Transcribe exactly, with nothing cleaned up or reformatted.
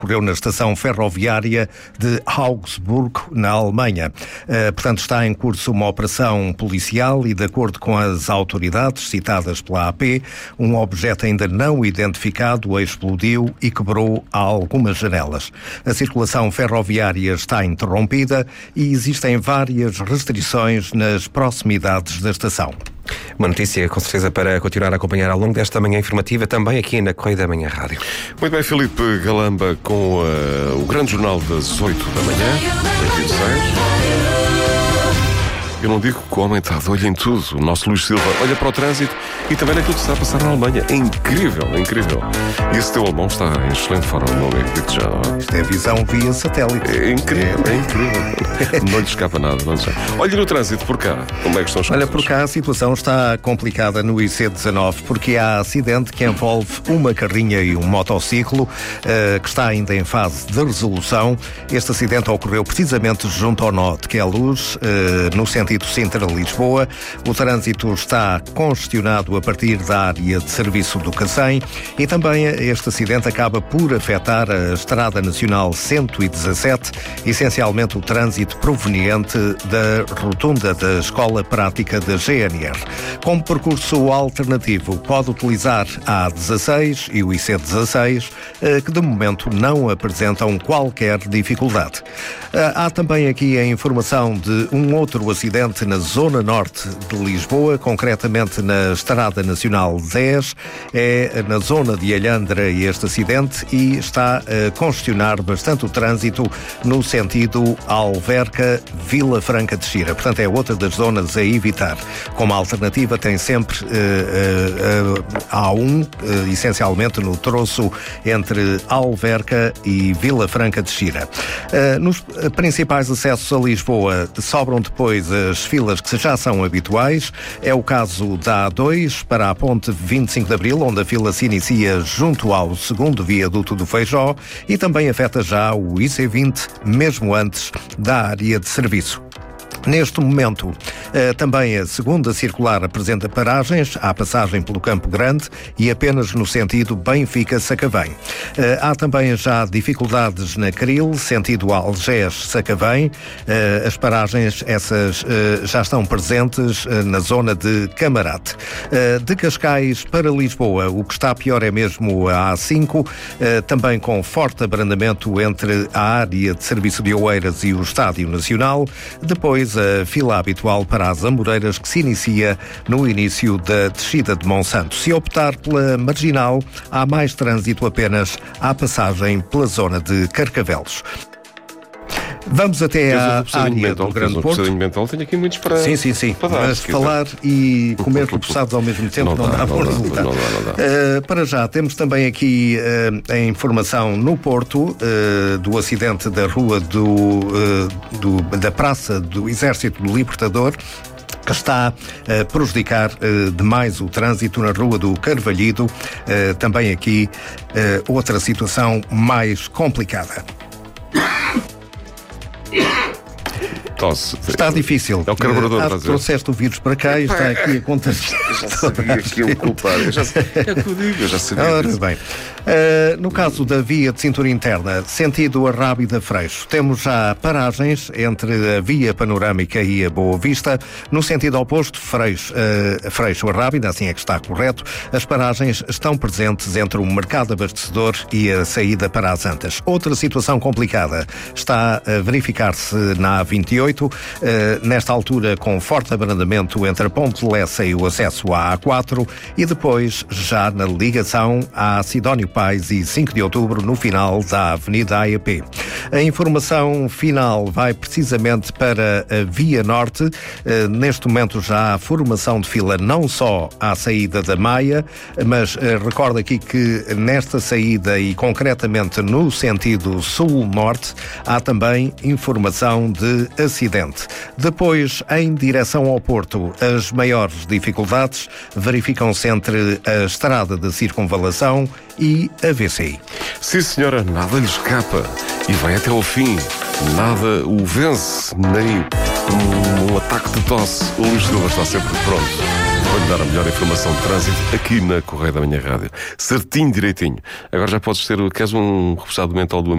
ocorreu na estação ferroviária de Augsburgo, na Alemanha. Uh, portanto, está em curso uma operação policial e, de acordo com as autoridades citadas pela A P, um objeto ainda não identificado explodiu e quebrou algumas janelas. A circulação ferroviária está interrompida e existem várias restrições nas proximidades da estação. Uma notícia, com certeza, para continuar a acompanhar ao longo desta manhã informativa, também aqui na Correia da Manhã Rádio. Muito bem, Filipe Galamba, com uh, o grande jornal das oito da manhã, das vinte e seis. Eu não digo que o homem está de olho em tudo. O nosso Luís Silva olha para o trânsito e também naquilo que está a passar na Alemanha. É incrível, é incrível. E esse teu alemão está em excelente forma, meu amigo. Digo-te já, não é? Isto é visão via satélite. É incrível, é incrível. Não lhe escapa nada, não lhe escapa. Olha no trânsito por cá, como é que estão as coisas? Olha, por cá a situação está complicada no I C dezanove, porque há acidente que envolve uma carrinha e um motociclo, uh, que está ainda em fase de resolução. Este acidente ocorreu precisamente junto ao nó de Queluz, uh, no sentido Sintra-Lisboa. O trânsito está congestionado a partir da área de serviço do Cacém e também este acidente acaba por afetar a Estrada Nacional cento e dezassete, essencialmente o trânsito proveniente da rotunda da Escola Prática da G N R. Como percurso alternativo, pode utilizar a A dezasseis e o I C dezasseis, que de momento não apresentam qualquer dificuldade. Há também aqui a informação de um outro acidente na zona norte de Lisboa, concretamente na Estrada Nacional dez, é na zona de Alhandra este acidente e está a congestionar bastante o trânsito no sentido Alverca-Vila Franca de Xira. Portanto, é outra das zonas a evitar. Como alternativa tem sempre uh, uh, uh, A um, uh, essencialmente no troço entre Alverca e Vila Franca de Xira. Uh, nos principais acessos a Lisboa sobram depois as filas que já são habituais. É o caso da A dois para a ponte vinte e cinco de Abril, onde a fila se inicia junto ao segundo viaduto do Feijó e também afeta já o I C vinte, mesmo antes da área de serviço. Neste momento, também a segunda circular apresenta paragens à passagem pelo Campo Grande e apenas no sentido Benfica-Sacavém. Há também já dificuldades na Cril, sentido Algés-Sacavém. As paragens, essas já estão presentes na zona de Camarate. De Cascais para Lisboa, o que está pior é mesmo a A cinco, também com forte abrandamento entre a área de serviço de Oeiras e o Estádio Nacional. Depois, a fila habitual para as Amoreiras, que se inicia no início da descida de Monsanto. Se optar pela marginal, há mais trânsito apenas à passagem pela zona de Carcavelos. Vamos até à área do Grande Porto. Mental, tenho aqui muitos para... Sim, sim, sim. Para dar, mas falar e comer repousados ao mesmo tempo não, não dá, dá bom resultado. Não dá, não dá. Uh, para já, temos também aqui uh, a informação no Porto uh, do acidente da rua do, uh, do, da Praça do Exército do Libertador, que está a prejudicar uh, demais o trânsito na Rua do Carvalhido. Uh, também aqui uh, outra situação mais complicada. Tosse. Está difícil. É o carburador. Ah, trouxeste o vírus para cá e está aqui a contagiar. Já sabia que iam culpar. Eu já, é o que eu digo, eu já sabia. Ora bem. Uh, no caso da via de cintura interna, sentido a Rábida-Freixo, temos já paragens entre a via panorâmica e a Boa Vista. No sentido oposto, Freixo, uh, Freixo a Rábida, assim é que está correto, as paragens estão presentes entre o mercado abastecedor e a saída para as Antas. Outra situação complicada está a verificar-se na A vinte e oito, uh, nesta altura com forte abrandamento entre a Ponte de Lessa e o acesso à A quatro e depois já na ligação à Sidónio Pais e cinco de outubro no final da Avenida A E P. A informação final vai precisamente para a Via Norte. Uh, neste momento já há formação de fila não só à saída da Maia, mas uh, recordo aqui que nesta saída e concretamente no sentido sul-norte há também informação de acidente. Depois, em direção ao Porto, as maiores dificuldades verificam-se entre a Estrada da Circunvalação e a V C I. Sim, senhora, nada lhe escapa e vai até ao fim. Nada o vence, nem um, um ataque de tosse. O Luís Silva está sempre pronto. Vou-lhe dar a melhor informação de trânsito aqui na Correia da Manhã Rádio. Certinho, direitinho. Agora já podes ter, queres um repousado mental do amigo?